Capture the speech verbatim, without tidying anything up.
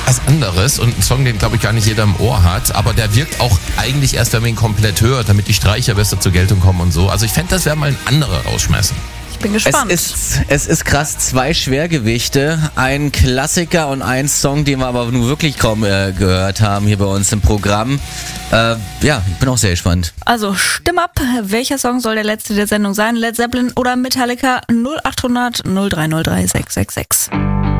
was anderes und ein Song, den, glaube ich, gar nicht jeder im Ohr hat, aber der wirkt auch eigentlich erst, wenn man ihn komplett hört, damit die Streicher besser zur Geltung kommen und so. Also ich fände, das wäre mal ein anderer rausschmeißen. Ich bin gespannt. Es ist, es ist krass, zwei Schwergewichte, ein Klassiker und ein Song, den wir aber nur wirklich kaum äh, gehört haben hier bei uns im Programm. Äh, ja, ich bin auch sehr gespannt. Also stimm ab, welcher Song soll der letzte der Sendung sein? Led Zeppelin oder Metallica? null acht hundert null drei null drei sechs sechs sechs.